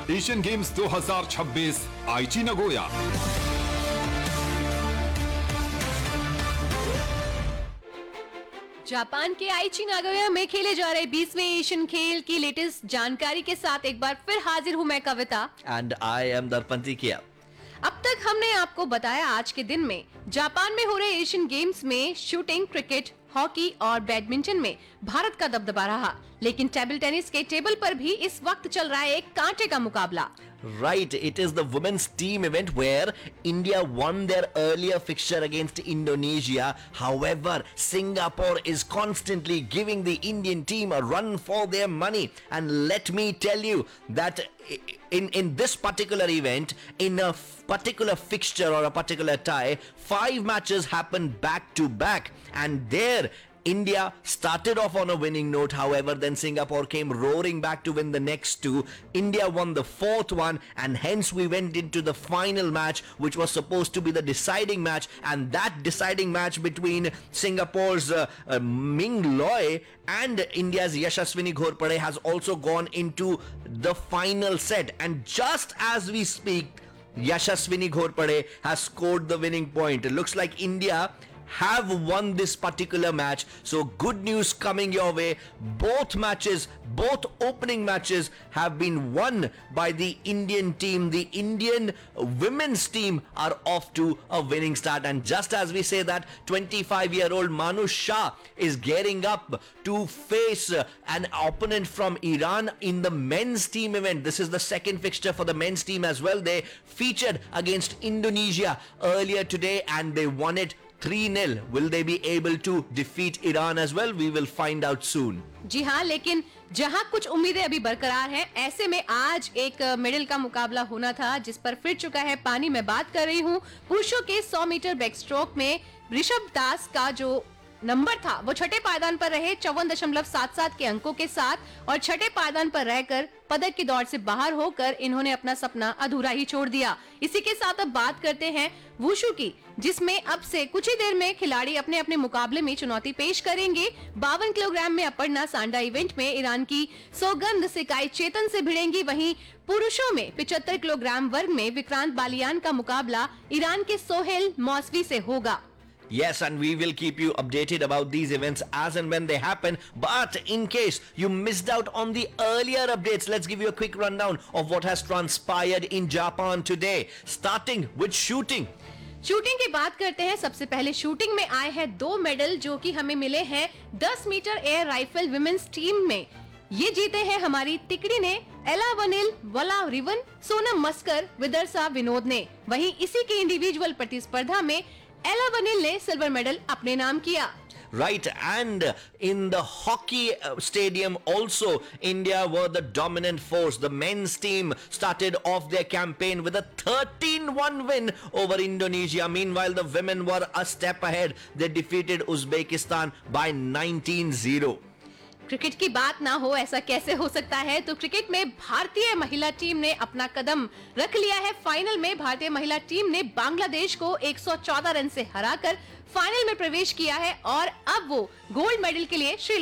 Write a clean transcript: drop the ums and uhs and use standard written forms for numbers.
Asian games 2026 आईची Nagoya. Japan के आईची नागोया में खेले जा रहे 20वें एशियन खेल की लेटेस्ट जानकारी के साथ एक बार फिर हाजिर हूं मैं कविता। And I am Darpan Tikia. अब तक हमने आपको बताया आज के दिन में जापान में हो रहे एशियन गेम्स में शूटिंग, क्रिकेट, हॉकी और बैडमिंटन में भारत का दबदबा रहा, लेकिन टेबल टेनिस के टेबल पर भी इस वक्त चल रहा है एक कांटे का मुकाबला। Right, it is the women's team event where India won their earlier fixture against Indonesia. However, Singapore is constantly giving the Indian team a run for their money. And let me tell you that in this particular event, in a particular fixture or a particular tie, 5 matches happened back to back, and there India started off on a winning note. However, then Singapore came roaring back to win the next 2. India won the 4th one, and hence we went into the final match, which was supposed to be the deciding match. And that deciding match between Singapore's Ming Loy and India's Yashaswini Ghorpade has also gone into the final set. And just as we speak, Yashaswini Ghorpade has scored the winning point. It looks like India have won this particular match. So good news coming your way. Both opening matches have been won by the Indian team. The Indian women's team are off to a winning start. And just as we say that, 25-year-old Manu Shah is gearing up to face an opponent from Iran in the men's team event. This is the second fixture for the men's team as well. They featured against Indonesia earlier today and they won it 3-0. Will they be able to defeat Iran as well? We will find out soon. जी हाँ, लेकिन जहाँ कुछ उम्मीदें अभी बरकरार हैं, ऐसे में आज एक मेडल का मुकाबला होना था जिस पर फिर चुका है पानी। मैं बात कर रही हूँ पुरुषों के 100 मीटर बैकस्ट्रोक में ऋषभ दास का जो नंबर था वो छठे पायदान पर रहे 54.77 के अंकों के साथ, और छठे पायदान पर रहकर पदक की दौड़ से बाहर होकर इन्होंने अपना सपना अधूरा ही छोड़ दिया। इसी के साथ अब बात करते हैं वुशु की, जिसमें अब से कुछ ही देर में खिलाड़ी अपने अपने मुकाबले में चुनौती पेश करेंगे। 52 किलोग्राम में अपर्णा सांडा इवेंट में ईरान की सौगंध सिकाई चेतन से भिड़ेंगी। वहीं पुरुषों में 75 किलोग्राम वर्ग में विक्रांत बालियान का मुकाबला ईरान के सोहेल मौसवी से होगा। Yes, and we will keep you updated about these events as and when they happen. But in case you missed out on the earlier updates, let's give you a quick rundown of what has transpired in Japan today. Starting with shooting. Shooting की बात करते हैं। सबसे पहले shooting में आए हैं 2 medal जो कि हमें मिले हैं 10 metre air rifle women's team में। ये जीते हैं हमारी तिकड़ी ने, एला वनिल, वला रिवन, सोनम मस्कर, विदर्सा विनोद ने। वहीं इसी की इंडिविजुअल प्रतिस्पर्धा में एला वनिल ने सिल्वर मेडल अपने नाम किया। Right, and in the hockey stadium also, India were the dominant force. The men's team started off their campaign with a 13-1 win over Indonesia. Meanwhile, the women were a step ahead. They defeated Uzbekistan by 19-0. Cricket की बात ना हो ऐसा कैसे हो सकता है। तो क्रिकेट में भारतीय महिला टीम ने अपना कदम रख लिया है फाइनल में। भारतीय महिला टीम ने बांग्लादेश को 114 रन से हराकर फाइनल में प्रवेश किया है और अब वो गोल्ड मेडल के लिए श्रीलंका